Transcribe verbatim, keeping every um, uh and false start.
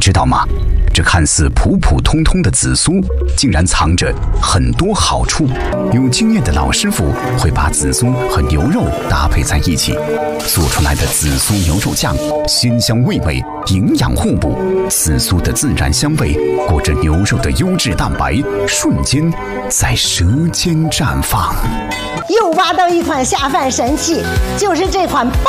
知道吗？这看似普普通通的紫苏，竟然藏着很多好处。有经验的老师傅会把紫苏和牛肉搭配在一起，做出来的紫苏牛肉酱鲜香味美，营养互补。紫苏的自然香味裹着牛肉的优质蛋白，瞬间在舌尖绽放。 又挖到一款下饭神器，就是这款